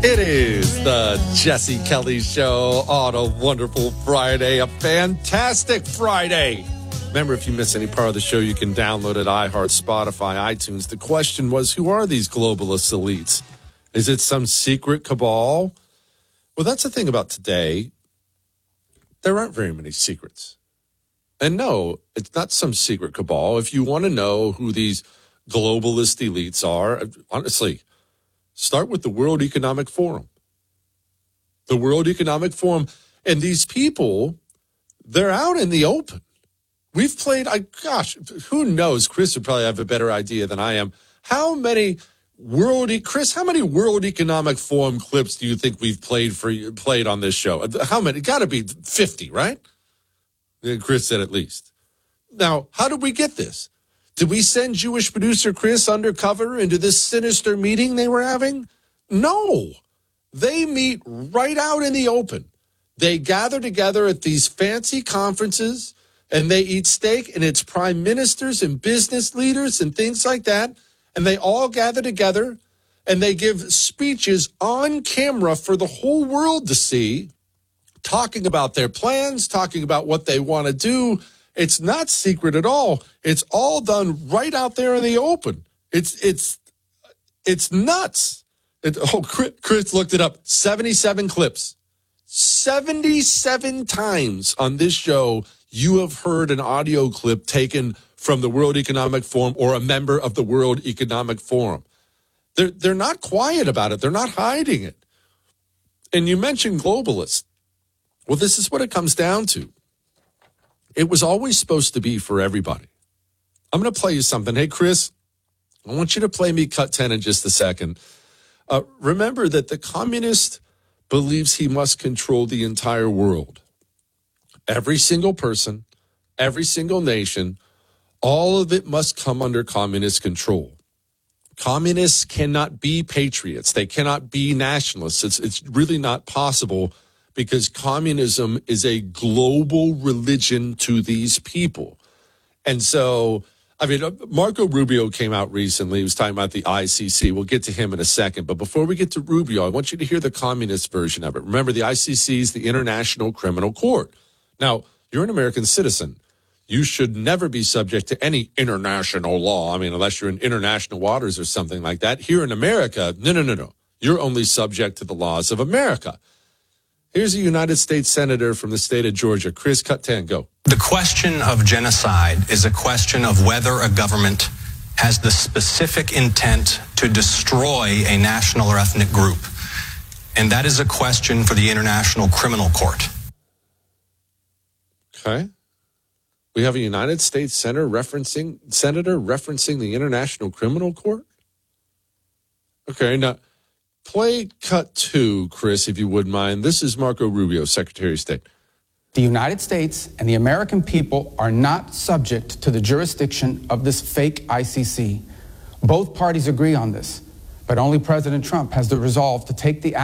It is the Jesse Kelly Show on a wonderful Friday, a fantastic Friday. Remember, if you miss any part of the show, you can download it, iHeart, Spotify, iTunes. The question was, who are these globalist elites? Is it some secret cabal? Well, that's the thing about today. There aren't very many secrets. And no, it's not some secret cabal. If you want to know who these globalist elites are, honestly, start with the World Economic Forum. The World Economic Forum. And these people, they're out in the open. We've played, who knows? Chris would probably have a better idea than I am. How many World Economic Forum clips do you think we've played on this show? How many? Got to be 50, right? Chris said at least. Now, how did we get this? Did we send Jewish producer Chris undercover into this sinister meeting they were having? No. They meet right out in the open. They gather together at these fancy conferences, and they eat steak, and it's prime ministers and business leaders and things like that. And they all gather together, and they give speeches on camera for the whole world to see, talking about their plans, talking about what they want to do. It's not secret at all. It's all done right out there in the open. It's nuts. Chris looked it up. 77 clips. 77 times on this show, you have heard an audio clip taken from the World Economic Forum or a member of the World Economic Forum. They're not quiet about it. They're not hiding it. And you mentioned globalists. Well, this is what it comes down to. It was always supposed to be for everybody. I'm going to play you something. Hey, Chris, I want you to play me cut 10 in just a second. Remember that the communist believes he must control the entire world. Every single person, every single nation, all of it must come under communist control. Communists cannot be patriots. They cannot be nationalists. It's really not possible, because communism is a global religion to these people. And so, Marco Rubio came out recently. He was talking about the ICC. We'll get to him in a second. But before we get to Rubio, I want you to hear the communist version of it. Remember, the ICC is the International Criminal Court. Now, you're an American citizen. You should never be subject to any international law. Unless you're in international waters or something like that. Here in America, no. You're only subject to the laws of America. Here's a United States Senator from the state of Georgia. Chris, cut 10, go. The question of genocide is a question of whether a government has the specific intent to destroy a national or ethnic group. And that is a question for the International Criminal Court. Okay. We have a United States senator referencing the International Criminal Court? Okay, now play cut 2, Chris, if you wouldn't mind. This is Marco Rubio, Secretary of State. The United States and the American people are not subject to the jurisdiction of this fake ICC. Both parties agree on this, but only President Trump has the resolve to take the